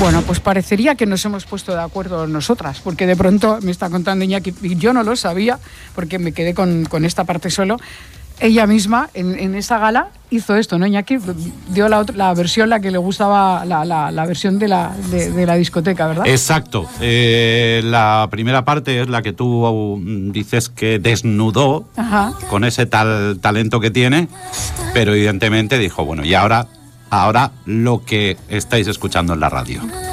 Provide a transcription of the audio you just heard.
Bueno, pues parecería que nos hemos puesto de acuerdo nosotras, porque de pronto me está contando Iñaki, y yo no lo sabía, porque me quedé con esta parte solo. Ella misma, en esa gala, hizo esto, ¿no, Iñaki? Dio la versión, la que le gustaba, la versión de la discoteca, ¿verdad? Exacto. La primera parte es la que tú dices que desnudó. Ajá. Con ese talento que tiene, pero evidentemente dijo, bueno, y ahora lo que estáis escuchando en la radio.